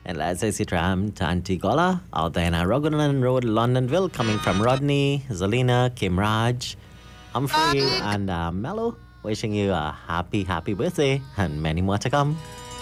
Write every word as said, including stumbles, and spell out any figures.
And let's say Sitram to Auntie Gola out there in Roganan Road, Londonville, coming from Rodney, Zelina, Kimraj, Humphrey, and uh, Mello. Wishing you a happy, happy birthday and many more to come.